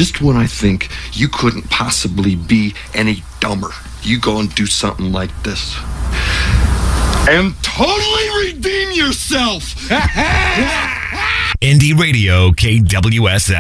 just when I think you couldn't possibly be any dumber, you go and do something like this. And totally redeem yourself! Indie Radio KWSS.